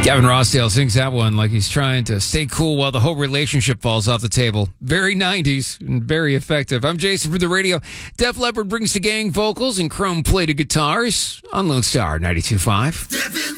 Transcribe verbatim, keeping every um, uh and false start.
Gavin Rossdale sings that one like he's trying to stay cool while the whole relationship falls off the table. Very nineties and very effective. I'm Jason from the radio. Def Leppard brings the gang vocals and chrome-plated guitars on Lone Star ninety-two point five.